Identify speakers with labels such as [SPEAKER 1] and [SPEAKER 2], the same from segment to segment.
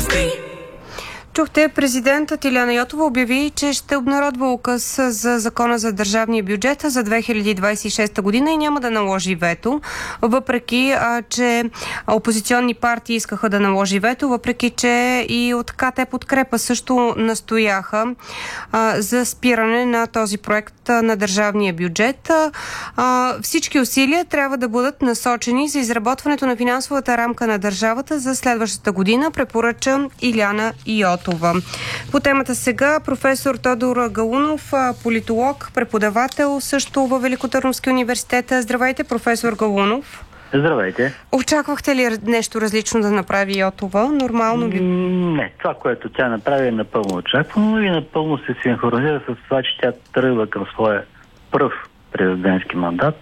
[SPEAKER 1] Чухте, президентът Илияна Йотова обяви, че ще обнародва указ за закона за държавния бюджет за 2026 година и няма да наложи вето, въпреки че опозиционни партии искаха да наложи вето, въпреки че и от КТ Подкрепа също настояха за спиране на този проект на държавния бюджет. Всички усилия трябва да бъдат насочени за изработването на финансовата рамка на държавата за следващата година, препоръча Илияна Йотова. По темата сега професор Тодор Галунов, политолог, преподавател също във Великотърновския университет. Здравейте, професор Галунов.
[SPEAKER 2] Здравейте.
[SPEAKER 1] Очаквахте ли нещо различно да направи Йотова? Нормално би?
[SPEAKER 2] Не, това, което тя направи е напълно очаквано и напълно се синхронизира с това, че тя тръгва към своя пръв президентски мандат,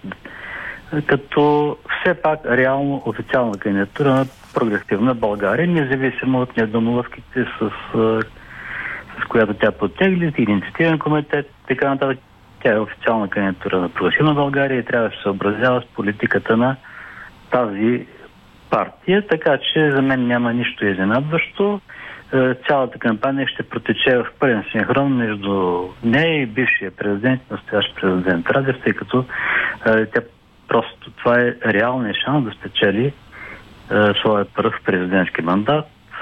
[SPEAKER 2] като все пак реално официална кандидатура на прогресивна България, независимо от недомлъвките, с която тя потегли, инициативен комитет, така нататък. Тя е официална кандидатура на прогресивна България и трябва да се съобразява с политиката на тази партия, така че за мен няма нищо изненадващо. Цялата кампания ще протече в пълен синхрон между нея и бившия президент, настоящ президент Радев, тъй като тя просто това е реалният шанс да спечели своя първ президентски мандат,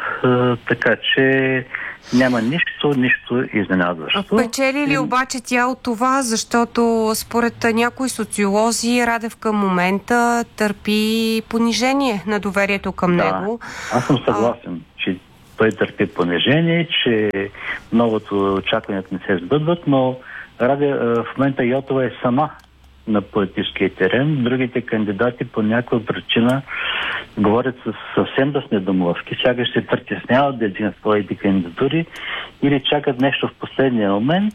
[SPEAKER 2] така че няма нищо изненадващо.
[SPEAKER 1] Печели ли обаче тя от това, защото според някои социолози Радев към момента търпи понижение на доверието към него?
[SPEAKER 2] Аз съм съгласен, че той търпи понижение, че многото очакванията не се сбъдват, но в момента Йотова е сама на политическия терен. Другите кандидати по някаква причина говорят съвсем да с недомлъвки, сякаш се притесняват да издигнат своите кандидатури или чакат нещо в последния момент.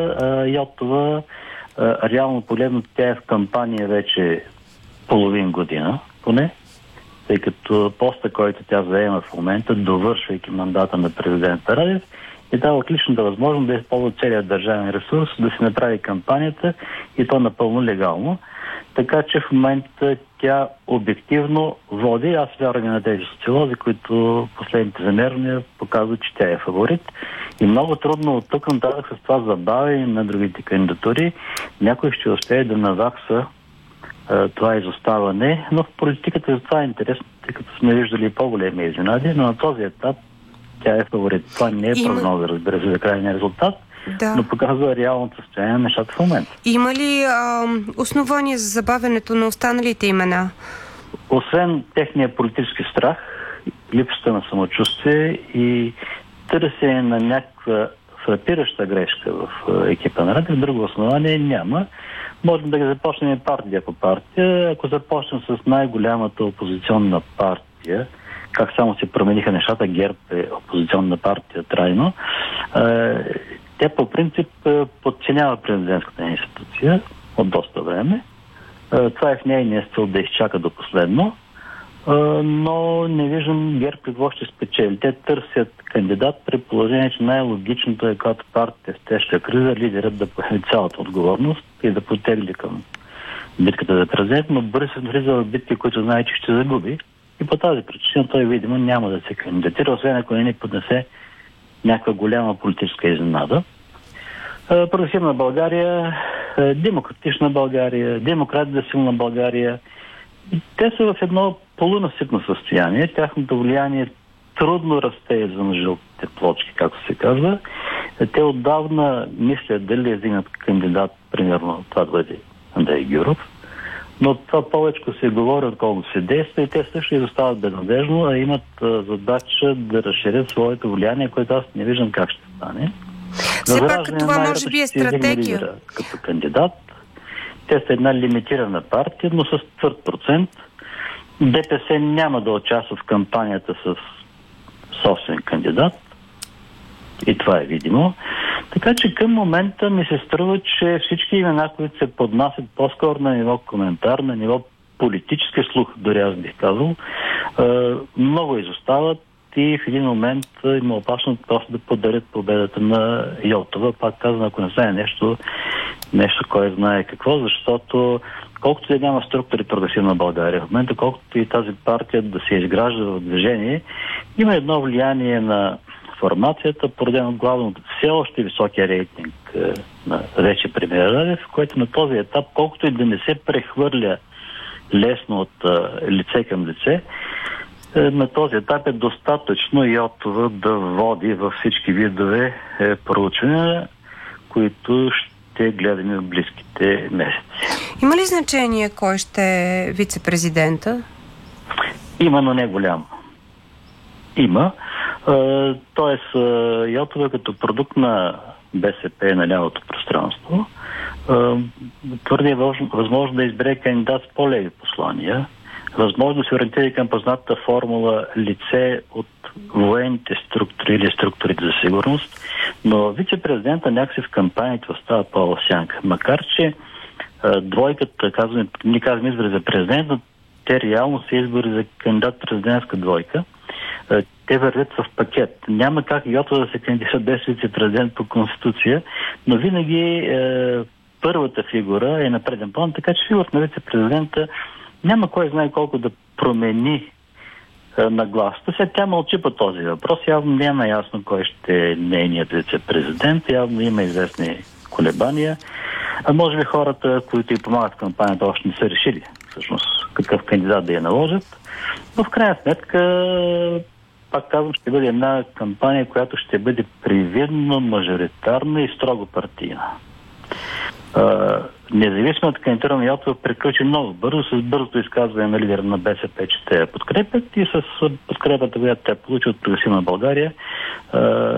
[SPEAKER 2] Йотова, реално погледно, тя е в кампания вече половин година, поне, тъй като поста, който тя заема в момента, довършвайки мандата на президента Радев, и дава отличната възможност да използва целият държавен ресурс, да се направи кампанията и то напълно легално. Така че в момента тя обективно води. Аз вярвам на тези социолози, които последните замервания показват, че тя е фаворит. И много трудно от тук нататък с това забавяне на другите кандидатури някой ще успее да навакса това изоставане. Но в политиката за това е интересно, тъй като сме виждали по-големи изненади, но на този етап тя е фаворит. Това не е прогноза, разбира се, за крайния резултат, но показва реалното състояние на нещата в момента.
[SPEAKER 1] Има ли основания за забавянето на останалите имена?
[SPEAKER 2] Освен техния политически страх, липсата на самочувствие и търсене на някаква фрапираща грешка в екипа на Радев, друго основание няма. Можем да ги започнем партия по партия. Ако започнем с най-голямата опозиционна партия, как само се промениха нещата, ГЕРБ е опозиционна партия трайно, тя по принцип подценява президентската институция от доста време. Това е в нейния стил да изчака до последно, но не виждам ГЕРБ какво ще спечели. Те търсят кандидат при положение, че най-логичното е, когато партия в тежка криза, лидерът да поеме цялата отговорност и да потегли към битката за президент, но Борисов влиза в битки, които знае, че ще загуби. И по тази причина той видимо няма да се кандидатира, освен ако не ни поднесе някаква голяма политическа изненада. Прогресивна България, демократична България, демократия силна България. Те са в едно полунасипно състояние. Тяхното влияние трудно расте извън жълтите плочки, както се казва. Те отдавна мислят дали да издигнат кандидат, примерно това да бъде Андрей Гюров. Но това повече се говори, отколкото се действа и те също изостават безнадежно, а имат задача да разширят своето влияние, което аз не виждам как ще стане.
[SPEAKER 1] Все пак това може би е стратегия.
[SPEAKER 2] Като кандидат. Те са една лимитирана партия, но с твърд процент. ДПС няма да участва в кампанията с собствен кандидат. И това е видимо. Така че към момента ми се струва, че всички имена, които се поднасят по-скоро на ниво коментар, на ниво политически слух, дори аз бих казал, много изостават и в един момент има опасност просто да подарят победата на Йотова. Пак казвам, ако не знае нещо, кой знае какво, защото колкото и няма структури Прогресивна България, в момента колкото и тази партия да се изгражда в движение, има едно влияние на формацията, породено главно от все още високия рейтинг на вече премиер Радев, който на този етап, колкото и да не се прехвърля лесно от лице към лице, на този етап е достатъчно Йотова да води във всички видове проучвания, които ще гледаме в близките месеци.
[SPEAKER 1] Има ли значение кой ще е вице-президента?
[SPEAKER 2] Има, но не голямо. Има. Тоест, Йотова като продукт на БСП на лявото пространство твърде е възможно да избере кандидат с по-леви послания, възможно да се ориентира към познатата формула лице от военните структури или структурите за сигурност, но вице-президента някакси в кампанията остава по-в сянка. Макар че двойката, ние казваме избори за президент, но те реално са избори за кандидат-президентска двойка. Те вървят в пакет. Няма как Йотова да се кандидатира без вице-президент по Конституция, но винаги първата фигура е на преден план, така че фигурата на вице-президента няма кой знае колко да промени нагласата. Сега тя мълчи по този въпрос. Явно няма ясно кой ще е нейният вице-президент. Явно има известни колебания. А може би хората, които и помагат в кампанията, още не са решили всъщност какъв кандидат да я наложат. Но в крайна сметка, пак казвам, ще бъде една кампания, която ще бъде привидно, мажоритарна и строго партийна. Независимо от кандидатура на Йотова приключи много бързо, с бързото изказване на лидера на БСП, че те подкрепят и с подкрепата, която те получи от Прогресивна България,